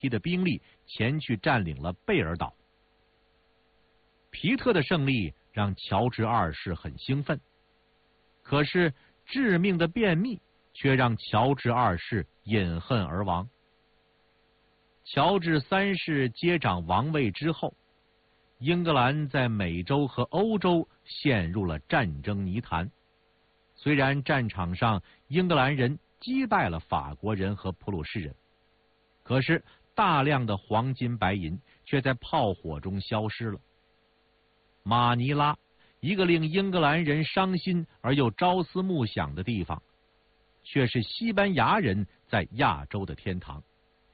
提的兵力前去占领了贝尔岛。皮特的胜利让乔治二世很兴奋，可是致命的便秘却让乔治二世饮恨而亡。乔治三世接掌王位之后，英格兰在美洲和欧洲陷入了战争泥潭。虽然战场上英格兰人击败了法国人和普鲁士人，可是大量的黄金白银却在炮火中消失了。马尼拉，一个令英格兰人伤心而又朝思暮想的地方，却是西班牙人在亚洲的天堂。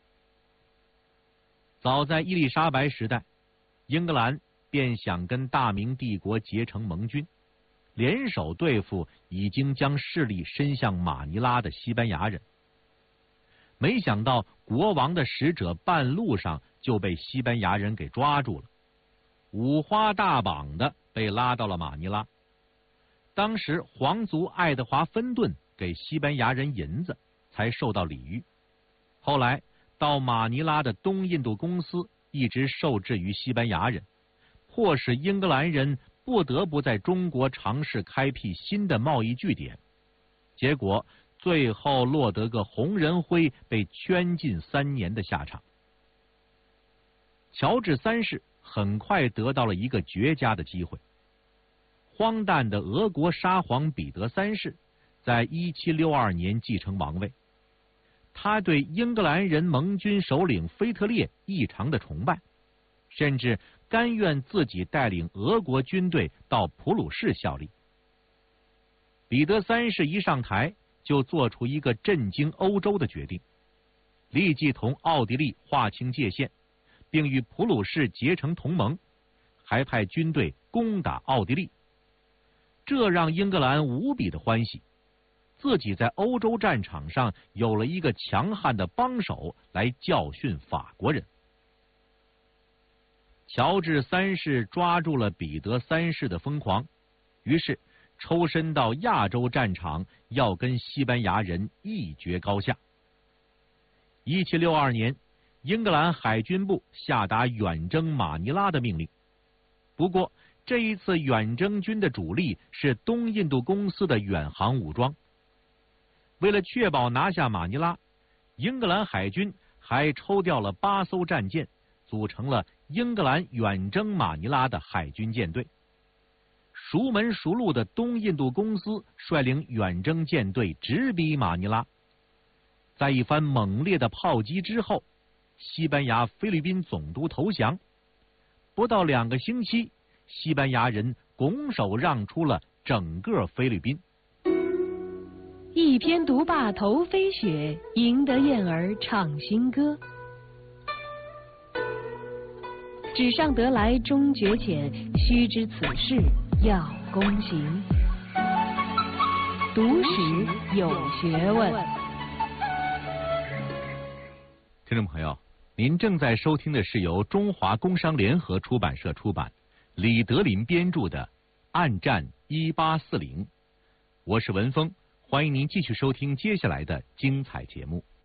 早在伊丽莎白时代，英格兰便想跟大明帝国结成盟军，联手对付已经将势力伸向马尼拉的西班牙人。没想到国王的使者半路上就被西班牙人给抓住了，五花大绑的被拉到了马尼拉。当时皇族爱德华芬顿给西班牙人银子，才受到礼遇。后来到马尼拉的东印度公司一直受制于西班牙人，迫使英格兰人不得不在中国尝试开辟新的贸易据点，结果最后落得个红人灰被圈禁3年的下场。乔治三世很快得到了一个绝佳的机会。荒诞的俄国沙皇彼得三世在1762年继承王位，他对英格兰人盟军首领腓特烈异常的崇拜，甚至甘愿自己带领俄国军队到普鲁士效力。彼得三世一上台就做出一个震惊欧洲的决定，立即同奥地利划清界限，并与普鲁士结成同盟，还派军队攻打奥地利。这让英格兰无比的欢喜，自己在欧洲战场上有了一个强悍的帮手来教训法国人。乔治三世抓住了彼得三世的疯狂，于是抽身到亚洲战场，要跟西班牙人一决高下。1762年，英格兰海军部下达远征马尼拉的命令。不过，这一次远征军的主力是东印度公司的远航武装。为了确保拿下马尼拉，英格兰海军还抽调了8艘战舰，组成了英格兰远征马尼拉的海军舰队。熟门熟路的东印度公司率领远征舰队直逼马尼拉。在一番猛烈的炮击之后，西班牙菲律宾总督投降。不到2个星期，西班牙人拱手让出了整个菲律宾。 一篇读罢头飞雪，赢得燕儿唱新歌。纸上得来终觉浅，须知此事要躬行。读史有学问。 听众朋友，您正在收听的是由中华工商联合出版社出版，李德林编著的《暗战1840》，我是文峰，欢迎您继续收听接下来的精彩节目。